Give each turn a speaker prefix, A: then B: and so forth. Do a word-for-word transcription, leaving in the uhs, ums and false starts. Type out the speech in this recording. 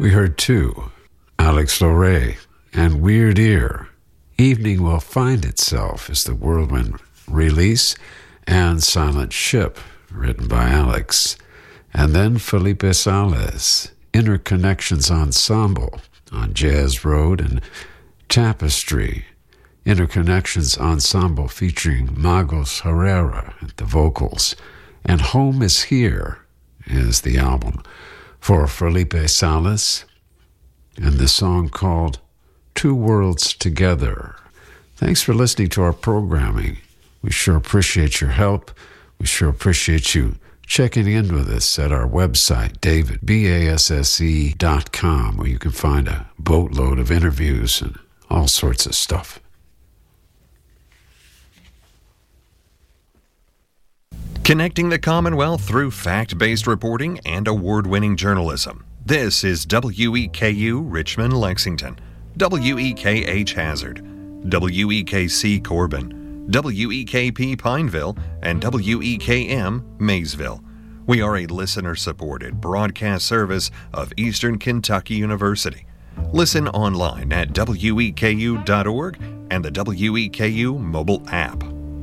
A: We heard two, Alex Lorey and Weird Ear. Evening Will Find Itself is the Whirlwind release, and Silent Ship, written by Alex. And then Felipe Sales, Interconnections Ensemble on Jazz Road, and Tapestry, Interconnections Ensemble featuring Magos Herrera at the vocals. And Home Is Here is the album for Felipe Sales, and the song called Two Worlds Together. Thanks for listening to our programming. We sure appreciate your help. We sure appreciate you checking in with us at our website, david basse dot com, where you can find a boatload of interviews and all sorts of stuff.
B: Connecting the Commonwealth through fact-based reporting and award-winning journalism. This is W E K U Richmond, Lexington, W E K H Hazard, W E K C Corbin, W E K P Pineville, and W E K M Maysville. We are a listener-supported broadcast service of Eastern Kentucky University. Listen online at W E K U dot org and the W E K U mobile app.